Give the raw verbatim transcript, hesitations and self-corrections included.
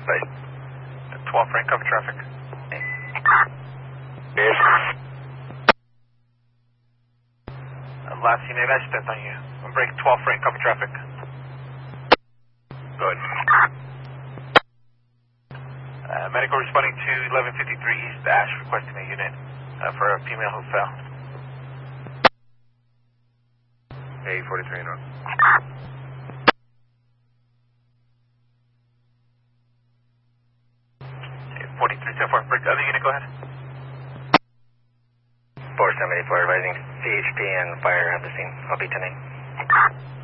Bye. twelve Frank, cover traffic. Yes. Uh, last unit, I stepped on you. I'm break twelve Frank, cover traffic. Good. Uh, medical responding to eleven fifty-three East Ash, requesting a unit uh, for a female who fell. A forty-three north. forty-three ten four, break the other unit, go ahead. four seventy-four, advising C H P and fire at the scene. I'll be ten eight.